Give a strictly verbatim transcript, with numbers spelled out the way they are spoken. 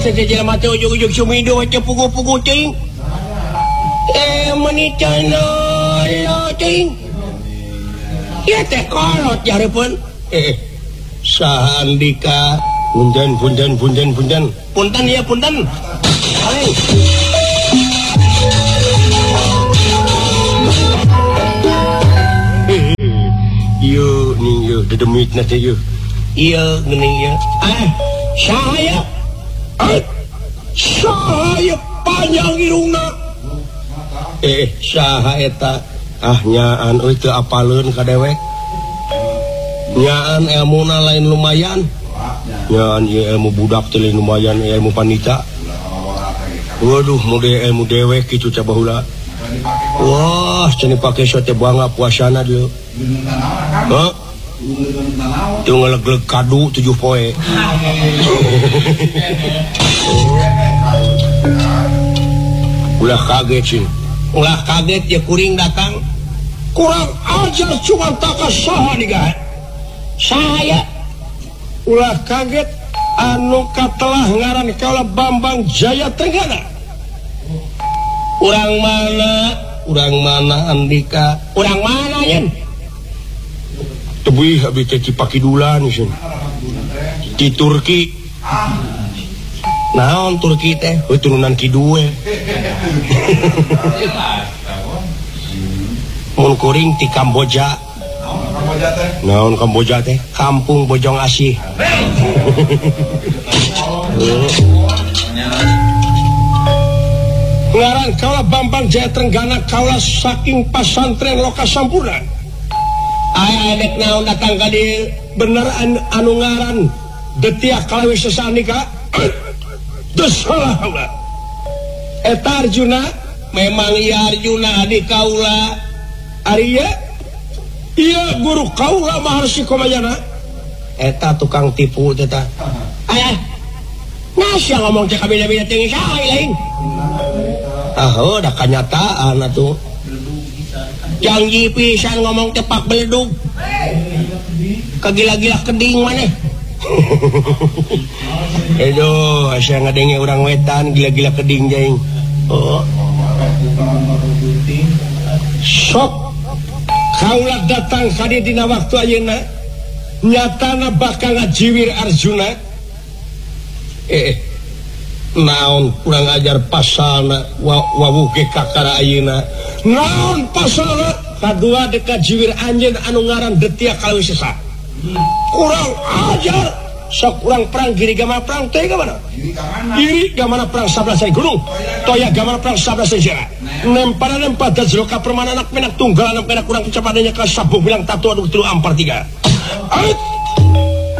saja mati ujung-ujung sumido aja pugu-pugu cing. Eh menicana lo cing. Ya teh kolot jarepun. Eh Sahandika punten punten punten punten punten ya punten. Aing. Yo ning yo dedemit na teh yo. Iya geuning ya. Ah saya eh saya panjang irungna. Eh saha eta ah nyaan euy teu apaleun ka dewek. Nyaan ilmuna lain lumayan. Nyaan ieu ilmu budak teh lain lumayan ilmu panita. Waduh mode ilmu dewek kitu ca baheula. Wah cenah pake sote bangga puasana dia. Hah? Itu ngeleg-leg kadu tujuh poe. Ulah kaget sih. Ulah kaget ya kuring datang. Kurang ajar cuma takas saha nih saya. Ulah kaget anu katelah ngaran kaula Bambang Jaya Tenggana. Urang mana? Urang mana Andika? Urang mana yen? Tebuih habis teh Pakidulan isin. Di Turki. Naon Turki teh? Heuh turunan Kidue. Mun kuring ti Kamboja. Naon Kamboja teh? Kampung Bojong Asih. Ngaran kaula Bambang Jaya Tenggana kaula saking pasantren Loka Sampurna. Aya dek naon datang ka dieu bener an, anu ngaran Detia Kalawi Sesandika. Teu salah kaula. Eta Arjuna memang ieu Arjuna adik kaula. Ari ieu ieu guru kaula Maharsi Komayana. Eta tukang tipu teh tah. Aya. Nasa ngomong teh ka beda-beda teh saha lain. Ah, oh, dah kenyataan atuh. Janji pisan ngomong tepak beledug. Kagila-gila keding maneh. Aduh, asa ngadenge urang wetan gila-gila keding jaing. Oh. Sok kaula datang ka dieu dina waktu ayeuna nyatana bakal ngajiwir Arjuna. Eh naon kurang ajar pasalna wawuh ge kakara ayeuna. Naon pasalna? Kadua dekat jiwir anjeun anu ngaran Detia Kalawi Sesa. Kurang ajar. Sok urang perang giri gamana perang teh gamana? Giri gamana perang sabelas gunung. Toya gamana perang sabelas jara. Nempana nempa dajroka permana anak menak tunggal anak menak kurang kecapadannya ka sabuh bilang tatu adu tilu ampar tiga. Ait